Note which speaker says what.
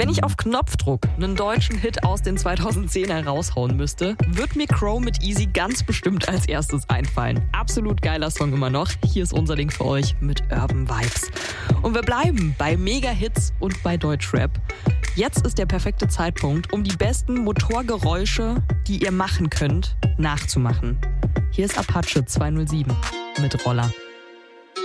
Speaker 1: Wenn ich auf Knopfdruck einen deutschen Hit aus den 2010er raushauen müsste, wird mir Crow mit Easy ganz bestimmt als erstes einfallen. Absolut geiler Song immer noch. Hier ist unser Ding für euch mit Urban Vibes. Und wir bleiben bei Mega-Hits und bei Deutschrap. Jetzt ist der perfekte Zeitpunkt, um die besten Motorgeräusche, die ihr machen könnt, nachzumachen. Hier ist Apache 207 mit Roller.